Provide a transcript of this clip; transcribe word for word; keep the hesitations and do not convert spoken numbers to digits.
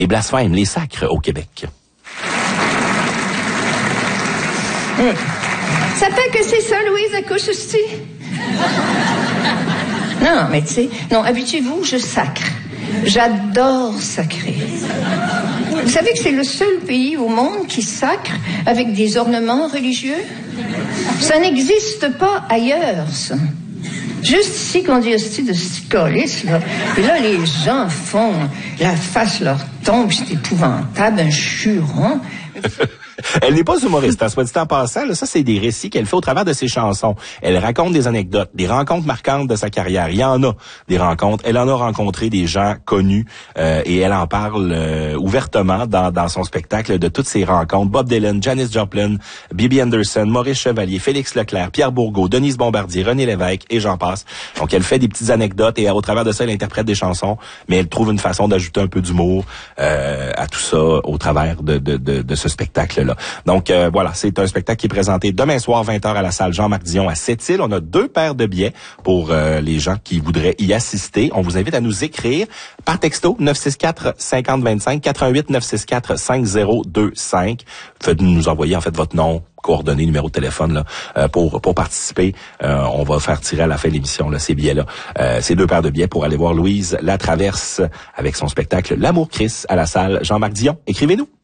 les blasphèmes, les sacres au Québec. Hum. Ça fait que c'est ça, Louise, à couche aussi? Non, mais tu sais, non, habituez-vous, je sacre. J'adore sacrer. Vous savez que c'est le seul pays au monde qui sacre avec des ornements religieux? Ça n'existe pas ailleurs, ça. Juste ici qu'on dit hostie de sticolis, là. Et là, les gens font, la face leur tombe, c'est épouvantable, un juron. Elle n'est pas humoriste, hein, soit dit en passant, là, ça c'est des récits qu'elle fait au travers de ses chansons. Elle raconte des anecdotes, des rencontres marquantes de sa carrière. Il y en a des rencontres. Elle en a rencontré des gens connus euh, et elle en parle euh, ouvertement dans, dans son spectacle de toutes ces rencontres. Bob Dylan, Janis Joplin, Bibi Anderson, Maurice Chevalier, Félix Leclerc, Pierre Bourgault, Denise Bombardier, René Lévesque et j'en passe. Donc elle fait des petites anecdotes et au travers de ça, elle interprète des chansons, mais elle trouve une façon d'ajouter un peu d'humour euh, à tout ça au travers de, de, de, de ce spectacle-là. Donc euh, voilà, c'est un spectacle qui est présenté demain soir vingt heures à la salle Jean-Marc Dion à Sept-Îles. On a deux paires de billets pour euh, les gens qui voudraient y assister. On vous invite à nous écrire par texto neuf six quatre cinquante vingt-cinq quatre-vingt-huit neuf six quatre cinq zéro deux cinq. Faites nous envoyer en fait votre nom, coordonnées, numéro de téléphone là euh, pour pour participer. Euh, on va faire tirer à la fin de l'émission là ces billets là. Euh, ces deux paires de billets pour aller voir Louise Latraverse avec son spectacle L'amour Chris à la salle Jean-Marc Dion. Écrivez-nous.